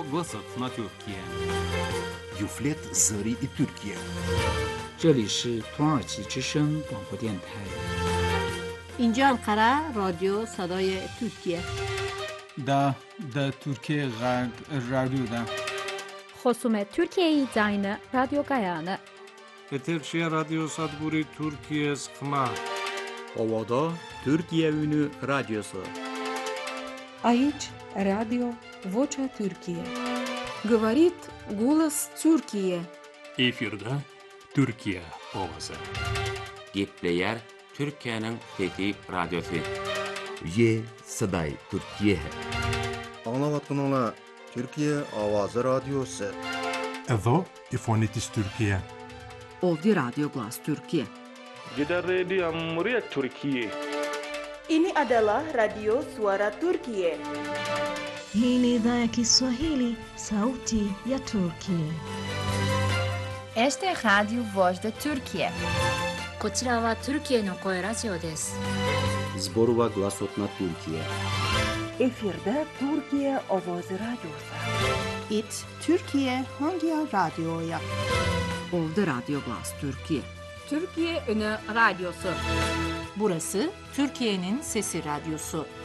وسط na Türkiye. Yuflet Zări Türkiye. 这里是土耳其之声广播电台。 اینجا انقره رادیو صدای ترکیه. Da Türkiye Radyo'da. خصوم ترکیه زاین رادیو گایانه. Eterşehir Radyo Sadburi Türkiye Sıkma. Ovada Türkiye Ünü Radyosu. Aici Radio Vocea Türkiye. Говорит голос Türkiye. Efirde Türkiye Ovası. Gepleyer Türkiye'nin fethi radyosu. Ye Saday Türkiye. Anlavatkanlar Türkiye Avazı Radyosu. Εδώ η φωνή της Τουρκία. Ovdje Radio Glas Türkiye. Gidan Radio Muryat Türkiye. Ini adalah Radio Suara Türkiye. Hii ni idhaa ya Kiswahili, Sauti ya Turkiye. Este es Radio Voz de Türkiye. こちらはトルキエの声ラジオです。 Zborova Glasot na Türkiye. Efirde Türkiye Avazı Radyosu. It Türkiye Hangi Radyo'ya? Ovdje Radio Glas Türkiye. Türkiye Ünü Radyosu. Burası Türkiye'nin Sesi Radyosu.